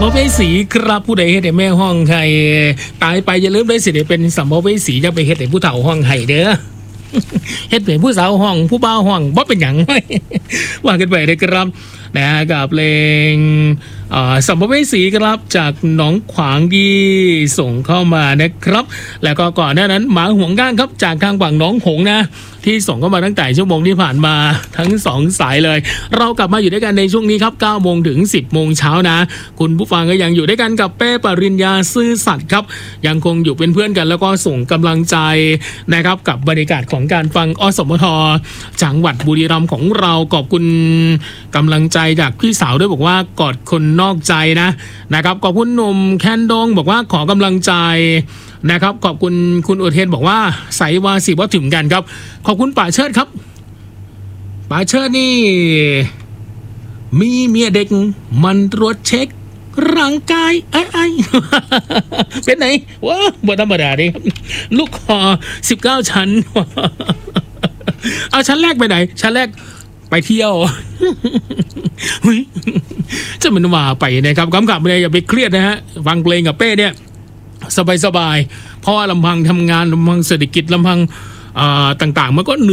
ภเวสีครับผู้ใดเฮ็ดให้แม่ห้องไห้ตายไปอย่าลืมได้สิได้เป็นสัมภเวสีจะไปเฮ็ดให้ผู้เฒ่าห้องไห้เด้อ เฮ็ดให้ผู้สาวห้องผู้บ่าวห้องบ่เป็นหยัง ว่ากันไปเลยครับนะกับเพลงสัมภเวสีครับจากหนองขวางที่ส่งเข้ามานะครับ แล้วก็ก่อนหน้านั้นหมาห่วงก้างครับจากทางฝั่งหนองหงนะที่ส่งเข้ามาตั้งแต่ชั่วโมงที่ผ่านมาทั้ง2สายเลยเรากลับมาอยู่ด้วยกันในช่วงนี้ครับ9โมงถึง10โมงเช้านะคุณผู้ฟังก็ยังอยู่ด้วยกันกับเป้ปริญญาซื่อสัตย์ครับยังคงอยู่เป็นเพื่อนกันแล้วก็ส่งกำลังใจนะครับกับบรรยากาศของการฟังอสมทจังหวัดบุรีรัมย์ของเราขอบคุณกำลังใจจากพี่สาวด้วยบอกว่ากอดคนนอกใจนะครับขอบคุณหนุ่มแคนดงบอกว่าขอกำลังใจนะครับขอบคุณคุณอุเทนบอกว่าใสวาสีว่าถึงกันครับขอบคุณป่าเชิดครับป่าเชิดนี่มีเมียเด็กมันตรวจเช็คร่างกายไอ้ เป็นไหนว้าบ่ธรรมดาดิลูกคอ19ชั้น เอาชั้นแรกไปไหนชั้นแรกไปเที่ยว จะมันว่าไปนะครับคำขับเลยอย่าไปเครียดนะฮะฟังเพลงกับเป้เนี่ยสบายๆเพราะว่าลำพังทำงานลำพังเศรษฐกิจลำพังต่างๆมันก็เหนื่อย